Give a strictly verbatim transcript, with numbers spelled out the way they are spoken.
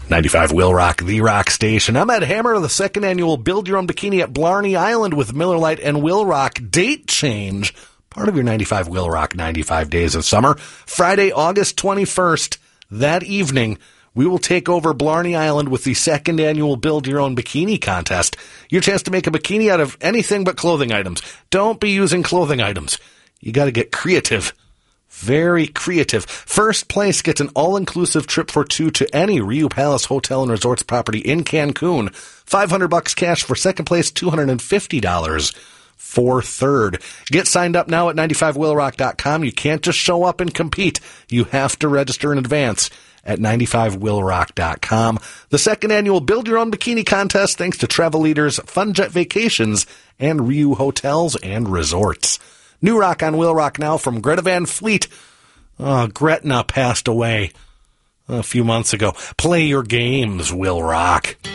ninety-five Will Rock, the rock station. I'm Ed Hammer of the second annual Build Your Own Bikini at Blarney Island with Miller Lite and Will Rock. Date change, part of your ninety-five Will Rock ninety-five Days of Summer. Friday, August twenty-first, that evening, we will take over Blarney Island with the second annual Build Your Own Bikini contest. Your chance to make a bikini out of anything but clothing items. Don't be using clothing items. You got to get creative. Very creative. First place gets an all-inclusive trip for two to any Rio Palace Hotel and Resorts property in Cancun. five hundred bucks cash for second place, two hundred fifty dollars for third. Get signed up now at ninety-five will rock dot com. You can't just show up and compete. You have to register in advance at ninety-five will rock dot com. The second annual Build Your Own Bikini contest, thanks to Travel Leaders, Funjet Vacations, and Rio Hotels and Resorts. New rock on Will Rock now from Greta Van Fleet. Oh, Gretna passed away a few months ago. Play your games, Will Rock.